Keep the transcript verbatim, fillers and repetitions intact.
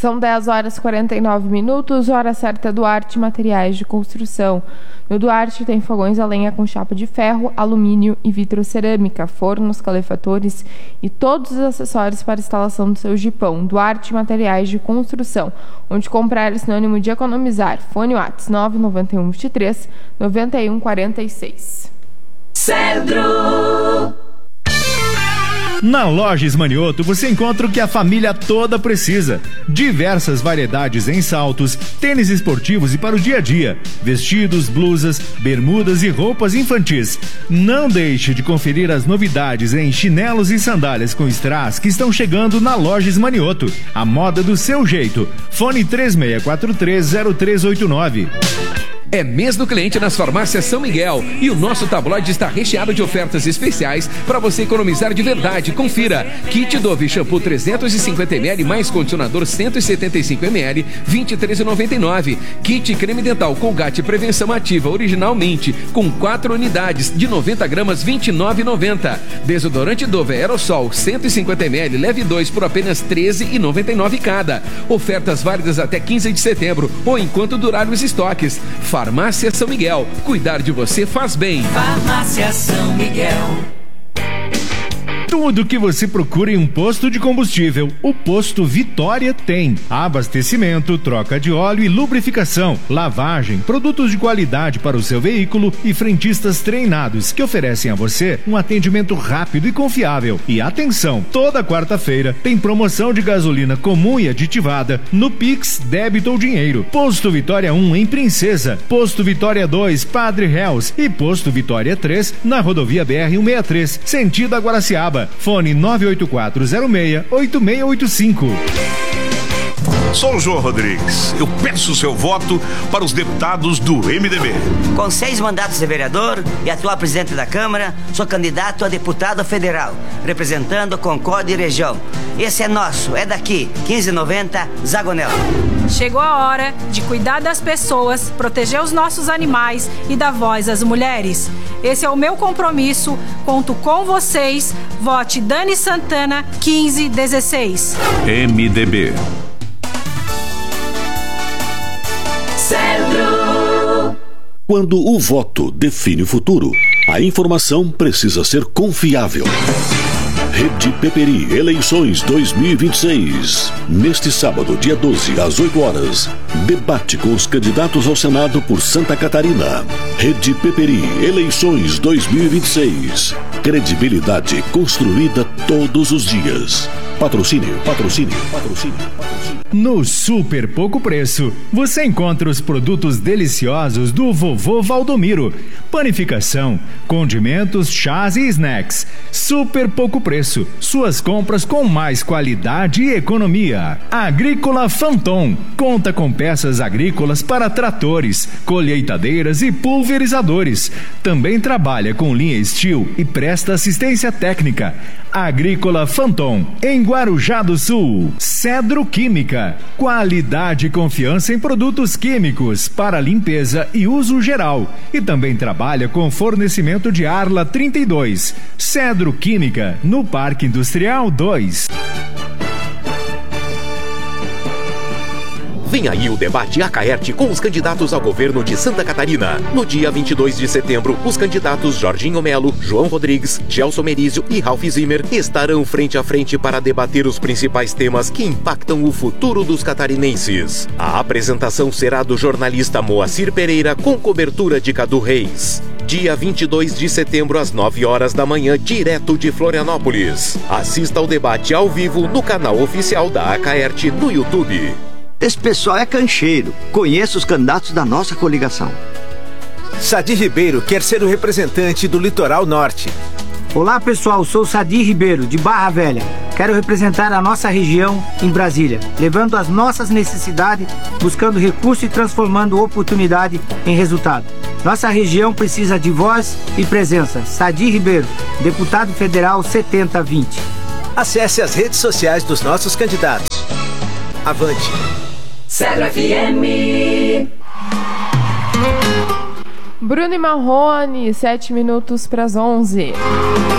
São dez horas e quarenta e nove minutos, hora certa Duarte Materiais de Construção. No Duarte tem fogões a lenha com chapa de ferro, alumínio e vitrocerâmica, fornos, calefatores e todos os acessórios para instalação do seu jipão. Duarte Materiais de Construção, onde comprar é sinônimo de economizar. Fone WhatsApp nove nove um dois três nove um quatro seis. Cedro. Na Lojas Manioto você encontra o que a família toda precisa. Diversas variedades em saltos, tênis esportivos e para o dia a dia, vestidos, blusas, bermudas e roupas infantis. Não deixe de conferir as novidades em chinelos e sandálias com strass que estão chegando na Lojas Manioto. A moda do seu jeito. Fone três seis quatro três zero três oito nove. É mês do cliente nas farmácias São Miguel e o nosso tabloide está recheado de ofertas especiais para você economizar de verdade. Confira: kit Dove shampoo trezentos e cinquenta mililitros mais condicionador cento e setenta e cinco mililitros, vinte e três reais e noventa e nove centavos. Kit creme dental Colgate Prevenção Ativa Original Mint com quatro unidades de noventa gramas, vinte e nove reais e noventa centavos. Desodorante Dove Aerosol cento e cinquenta mililitros, leve dois por apenas treze reais e noventa e nove centavos cada. Ofertas válidas até quinze de setembro ou enquanto durarem os estoques. Farmácia São Miguel. Cuidar de você faz bem. Farmácia São Miguel. Tudo que você procura em um posto de combustível, o Posto Vitória tem. Abastecimento, troca de óleo e lubrificação, lavagem, produtos de qualidade para o seu veículo e frentistas treinados que oferecem a você um atendimento rápido e confiável. E atenção, toda quarta-feira tem promoção de gasolina comum e aditivada no Pix, débito ou dinheiro. Posto Vitória um em Princesa, Posto Vitória dois, Padre Reus e Posto Vitória três na rodovia B R cento e sessenta e três, sentido Aguaraciaba. Fone nove oito quatro zero seis oito seis oito cinco. Sou o João Rodrigues. Eu peço o seu voto para os deputados do M D B. Com seis mandatos de vereador e atual presidente da Câmara, sou candidato a deputado federal, representando Concórdia e região. Esse é nosso, é daqui, quinze noventa, Zagonel. Chegou a hora de cuidar das pessoas, proteger os nossos animais e dar voz às mulheres. Esse é o meu compromisso, conto com vocês. Vote Dani Santana, quinze dezesseis. M D B. Cedro. Quando o voto define o futuro, a informação precisa ser confiável. Rede Peperi Eleições dois mil e vinte e seis. Neste sábado, dia doze, às oito horas, debate com os candidatos ao Senado por Santa Catarina. Rede Peperi Eleições dois mil e vinte e seis. Credibilidade construída todos os dias. Patrocínio, patrocínio, patrocínio, patrocínio. No Super Pouco Preço, você encontra os produtos deliciosos do Vovô Valdomiro. Panificação, condimentos, chás e snacks. Super Pouco Preço. Suas compras com mais qualidade e economia. Agrícola Fanton. Conta com peças agrícolas para tratores, colheitadeiras e pulverizadores. Também trabalha com linha Steel e presta assistência técnica. Agrícola Fanton, em Guarujá do Sul. Cedro Química, qualidade e confiança em produtos químicos para limpeza e uso geral. E também trabalha com fornecimento de Arla trinta e dois. Cedro Química, no Parque Industrial dois. Vem aí o debate Acaerte com os candidatos ao governo de Santa Catarina. No dia vinte e dois de setembro, os candidatos Jorginho Melo, João Rodrigues, Gelson Merizio e Ralph Zimmer estarão frente a frente para debater os principais temas que impactam o futuro dos catarinenses. A apresentação será do jornalista Moacir Pereira com cobertura de Cadu Reis. Dia vinte e dois de setembro, às nove horas da manhã, direto de Florianópolis. Assista ao debate ao vivo no canal oficial da Acaerte no YouTube. Esse pessoal é cancheiro. Conheço os candidatos da nossa coligação. Sadi Ribeiro quer ser o representante do Litoral Norte. Olá pessoal, sou Sadi Ribeiro, de Barra Velha. Quero representar a nossa região em Brasília, levando as nossas necessidades, buscando recurso e transformando oportunidade em resultado. Nossa região precisa de voz e presença. Sadi Ribeiro, deputado federal setenta vinte. Acesse as redes sociais dos nossos candidatos. Avante! Cedro F M. Bruno e Marrone, sete minutos para as onze.